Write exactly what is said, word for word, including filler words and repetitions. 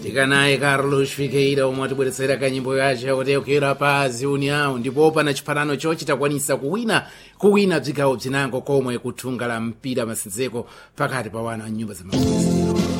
tikanaye Carlos Fikeira omwe atibweretsera kanyimbo kace kutekera pazi uniawo ndipo pana chifanano chochi takwanisa kuwina kuwina bzigawo bzinango komwe kuthunga la mpira masenzeko pakati pa wana nyumba za maphunziro.